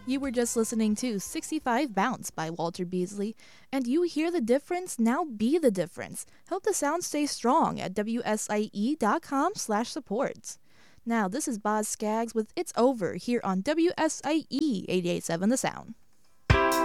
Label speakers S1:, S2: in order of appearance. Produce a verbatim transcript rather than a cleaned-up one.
S1: You were just listening to sixty-five Bounce by Walter Beasley, and you hear the difference, now be the difference. Help the sound stay strong at W S I E dot com slash supports. Now, this is Boz Scaggs with It's Over here on W S I E eighty-eight point seven The Sound.